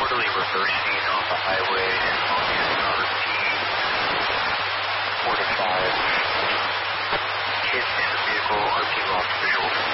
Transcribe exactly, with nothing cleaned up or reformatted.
reportedly reversing off the highway and on R P four to five. Kids in the vehicle, R P lost visual.